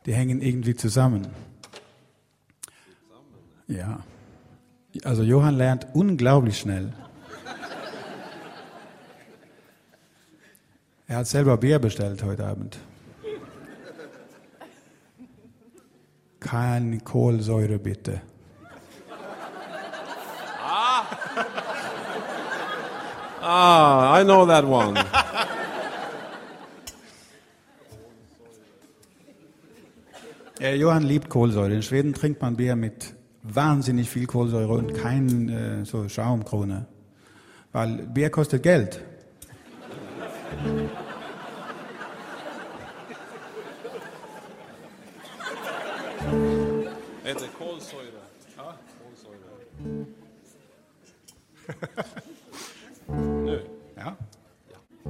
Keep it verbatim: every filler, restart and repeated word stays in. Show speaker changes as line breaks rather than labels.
die hängen irgendwie zusammen. Ja. Also Johann lernt unglaublich schnell. Er hat selber Bier bestellt heute Abend. Keine Kohlsäure bitte.
Ah, ah I know that one.
Ja, Johann liebt Kohlsäure. In Schweden trinkt man Bier mit wahnsinnig viel Kohlsäure und kein äh, so Schaumkrone. Weil Bier kostet Geld.